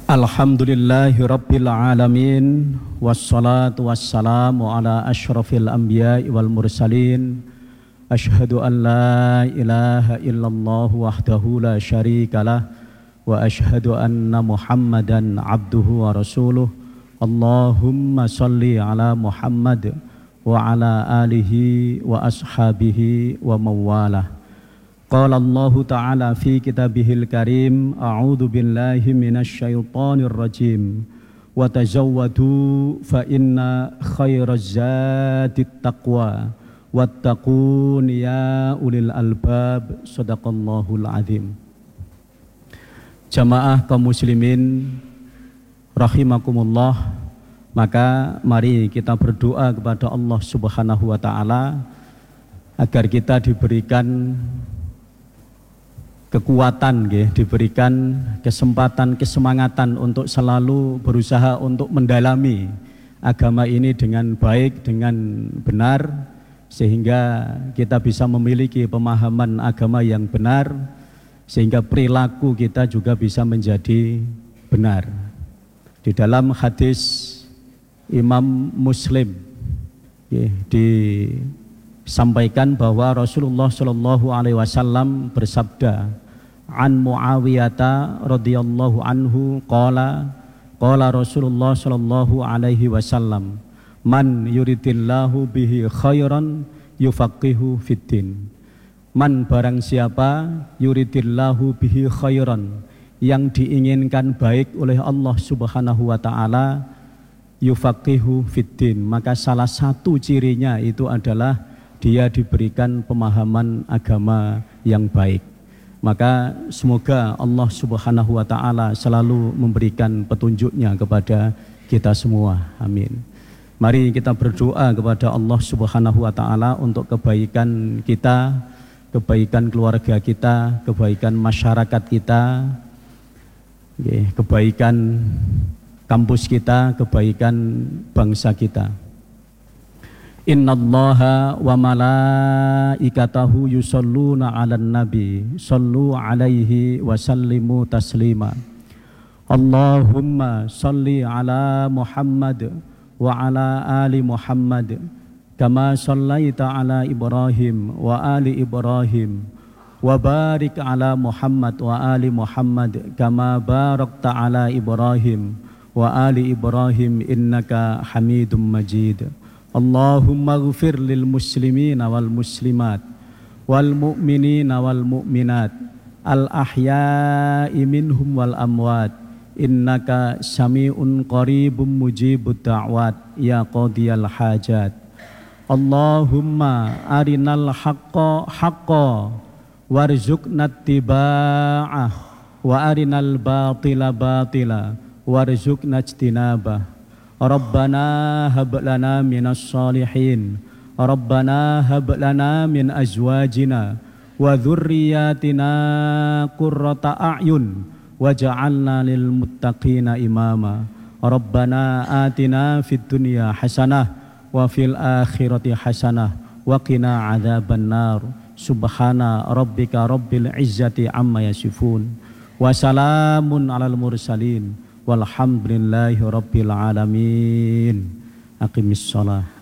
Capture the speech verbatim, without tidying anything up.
Alhamdulillahi Rabbil Alamin. Wassalatu wassalamu ala ashrafil anbiya'i wal mursalin. Ashhadu an la ilaha illallah wahdahu la syarikalah. Wa ashhadu anna Muhammadan abduhu wa rasuluh. Allahumma salli ala Muhammad wa ala alihi wa ashabihi wa mawalah. Qala Allahu Ta'ala fi kitabihil karim, a'udzu billahi minasy syaithanir rajim. Wa tazawwadu fa inna khairaz zadit taqwa wattaqun ya ulil albab. Shadaqallahul azim. Jamaah kaum muslimin rahimakumullah, maka mari kita berdoa kepada Allah Subhanahu wa taala agar kita diberikan kekuatan, diberikan kesempatan, kesemangatan untuk selalu berusaha untuk mendalami agama ini dengan baik, dengan benar, sehingga kita bisa memiliki pemahaman agama yang benar, sehingga perilaku kita juga bisa menjadi benar. Di dalam hadis Imam Muslim disampaikan bahwa Rasulullah Shallallahu Alaihi Wasallam bersabda, an Muawiyata radhiyallahu anhu qala qala Rasulullah sallallahu alaihi wasallam, man yuridillahu bihi khairan yufaqihu fiddin. Man, barang siapa, yuridillahu bihi khairan, yang diinginkan baik oleh Allah Subhanahu wa taala, yufaqihu fiddin, maka salah satu cirinya itu adalah dia diberikan pemahaman agama yang baik. Maka semoga Allah Subhanahu wa taala selalu memberikan petunjuknya kepada kita semua. Amin. Mari kita berdoa kepada Allah Subhanahu wa taala untuk kebaikan kita, kebaikan keluarga kita, kebaikan masyarakat kita, kebaikan kampus kita, kebaikan bangsa kita. Innallaha wa malaikatahu yusholluna 'alan nabi shallu 'alaihi wa sallimu taslima. Allahumma shalli 'ala Muhammad wa 'ala ali Muhammad kama shallaita 'ala Ibrahim wa ali Ibrahim wa barik 'ala Muhammad wa ali Muhammad kama barakta 'ala Ibrahim wa ali Ibrahim innaka Hamidum Majid. Allahumma ghfir lil muslimina wal muslimat wal mu'minina wal mu'minat al ahya'i minhum wal amwat innaka sami'un qaribun mujibud da'wat ya qadiyal hajat. Allahumma arinal haqqa haqqa warzuqna ittiba'ah wa arinal batila batila warzuqna ijtinabah. Rabbana hab lana minas salihin, Rabbana hab lana min azwajina wa dhurriyyatina qurrata a'yun waj'alna lil muttaqina imama. Rabbana atina fid dunya hasanah wa fil akhirati hasanah wa qina adzaban nar. Subhana rabbika rabbil izzati amma yasifun wa salamun alal mursalin walhamdulillahi rabbil alamin. Aqimis shalah.